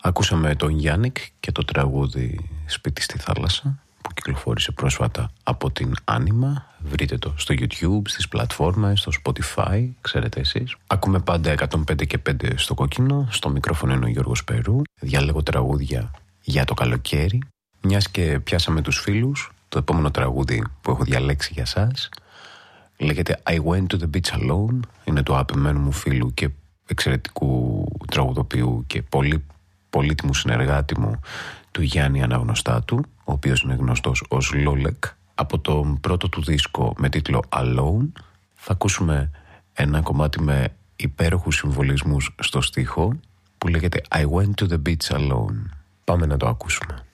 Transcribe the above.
Ακούσαμε τον Γιάννικ και το τραγούδι «Σπίτι στη θάλασσα» που κυκλοφόρησε πρόσφατα από την Άνιμα. Βρείτε το στο YouTube, στις πλατφόρμες, στο Spotify, ξέρετε εσείς. Ακούμε πάντα 105 και 5 στο κόκκινο. Στο μικρόφωνο είναι ο Γιώργος Περού. Διαλέγω τραγούδια για το καλοκαίρι. Μιας και πιάσαμε τους φίλους, το επόμενο τραγούδι που έχω διαλέξει για σας λέγεται I Went to the Beach Alone. Είναι του αγαπημένου μου φίλου και εξαιρετικού τραγουδοποιού και πολύ πολύτιμου συνεργάτη μου, του Γιάννη Αναγνωστάτου, ο οποίος είναι γνωστός ως Λόλεκ. Από τον πρώτο του δίσκο με τίτλο Alone θα ακούσουμε ένα κομμάτι με υπέροχους συμβολισμούς στο στίχο που λέγεται I Went to the Beach Alone. Πάμε να το ακούσουμε.